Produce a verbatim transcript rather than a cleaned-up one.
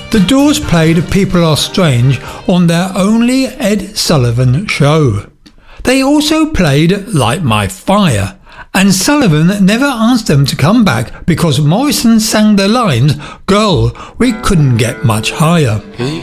The Doors played People Are Strange on their only Ed Sullivan show. They also played Light My Fire, and Sullivan never asked them to come back because Morrison sang the lines, "Girl, we couldn't get much higher."